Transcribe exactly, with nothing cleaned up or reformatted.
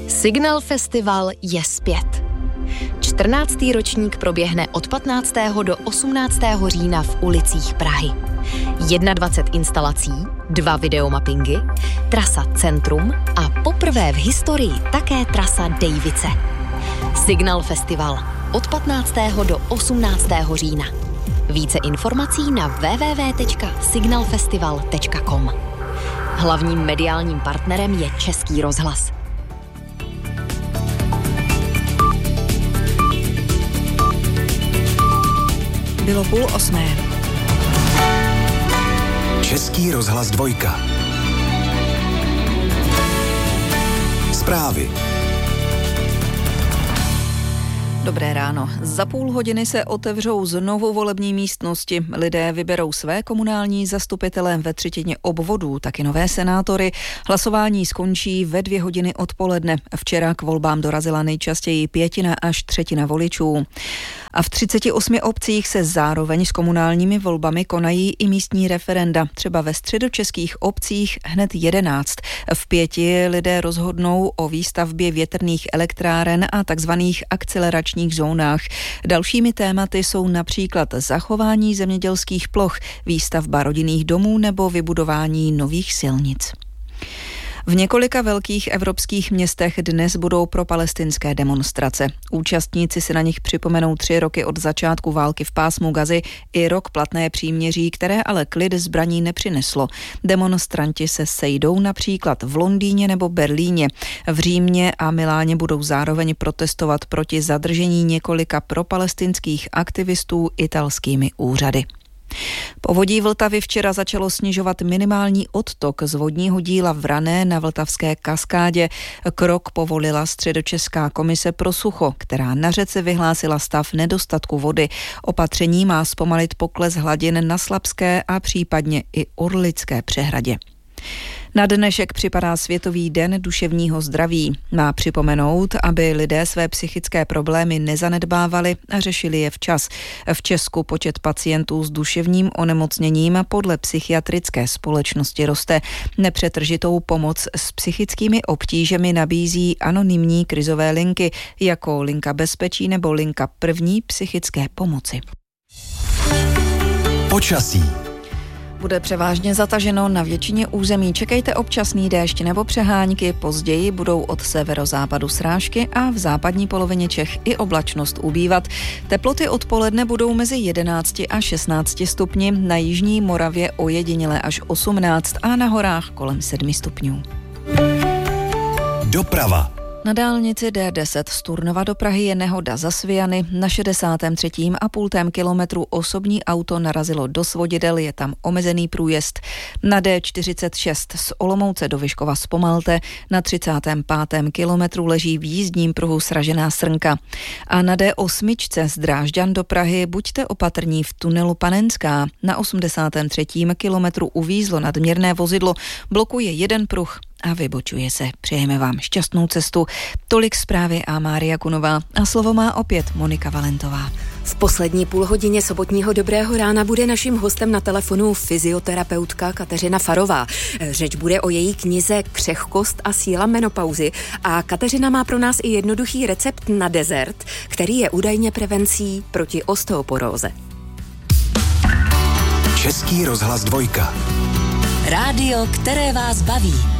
Signal Festival je zpět. čtrnáctý ročník proběhne od patnáctého do osmnáctého října v ulicích Prahy. dvacet jedna instalací, dva videomappingy, trasa Centrum a poprvé v historii také trasa Dejvice. Signal Festival od patnáctého do osmnáctého října. Více informací na w w w tečka signal festival tečka com. Hlavním mediálním partnerem je Český rozhlas. Bylo půl osmé. Český rozhlas dvojka. Zprávy. Dobré ráno. Za půl hodiny se otevřou znovu volební místnosti. Lidé vyberou své komunální zastupitele ve třetině obvodů, taky nové senátory. Hlasování skončí ve dvě hodiny odpoledne. Včera k volbám dorazila nejčastěji pětina až třetina voličů. A v třiceti osmi obcích se zároveň s komunálními volbami konají i místní referenda. Třeba ve středočeských obcích hned jedenáct. V pěti lidé rozhodnou o výstavbě větrných elektráren a takzvaných akceleračních zónách. Dalšími tématy jsou například zachování zemědělských ploch, výstavba rodinných domů nebo vybudování nových silnic. V několika velkých evropských městech dnes budou propalestinské demonstrace. Účastníci si na nich připomenou tři roky od začátku války v pásmu Gazy i rok platné příměří, které ale klid zbraní nepřineslo. Demonstranti se sejdou například v Londýně nebo Berlíně. V Římě a Miláně budou zároveň protestovat proti zadržení několika propalestinských aktivistů italskými úřady. Povodí Vltavy včera začalo snižovat minimální odtok z vodního díla Vrané na Vltavské kaskádě. Krok povolila Středočeská komise pro sucho, která na řece vyhlásila stav nedostatku vody. Opatření má zpomalit pokles hladin na Slabské a případně i Orlické přehradě. Na dnešek připadá Světový den duševního zdraví. Má připomenout, aby lidé své psychické problémy nezanedbávali a řešili je včas. V Česku počet pacientů s duševním onemocněním podle psychiatrické společnosti roste. Nepřetržitou pomoc s psychickými obtížemi nabízí anonymní krizové linky, jako linka bezpečí nebo linka první psychické pomoci. Počasí. Bude převážně zataženo na většině území. Čekejte občasný déšť nebo přehánky, později budou od severozápadu srážky a v západní polovině Čech i oblačnost ubývat. Teploty odpoledne budou mezi jedenácti a šestnácti stupni, na jižní Moravě ojediněle až osmnáct a na horách kolem sedmi stupňů. Doprava. Na dálnici D deset z Turnova do Prahy je nehoda za Sviany. Na šedesátém třetím a půltém kilometru osobní auto narazilo do svodidel, je tam omezený průjezd. Na D čtyřicet šest z Olomouce do Vyškova zpomalte, na třicátém pátém kilometru leží v jízdním pruhu sražená srnka. A na D osm z Drážďan do Prahy buďte opatrní v tunelu Panenská. Na osmdesátém třetím kilometru uvízlo nadměrné vozidlo, blokuje jeden pruh a vybočuje se. Přejeme vám šťastnou cestu. Tolik zprávy a Mária Kunová. A slovo má opět Monika Valentová. V poslední půlhodině sobotního Dobrého rána bude naším hostem na telefonu fyzioterapeutka Kateřina Farová. Řeč bude o její knize Křehkost a síla menopauzy a Kateřina má pro nás i jednoduchý recept na dezert, který je údajně prevencí proti osteoporóze. Český rozhlas dvojka. Rádio, které vás baví.